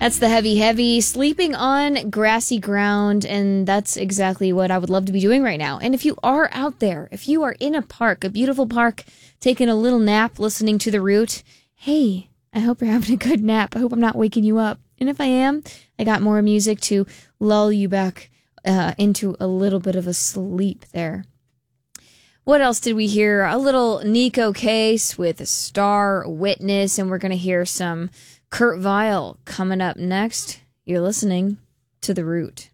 That's the Heavy Heavy, sleeping on grassy ground, and that's exactly what I would love to be doing right now. And if you are out there, if you are in a park, a beautiful park, taking a little nap, listening to The Root, hey, I hope you're having a good nap. I hope I'm not waking you up. And if I am, I got more music to lull you back into a little bit of a sleep there. What else did we hear? A little Nico Case with Star Witness, and we're going to hear some Kurt Vile coming up next. You're listening to The Root.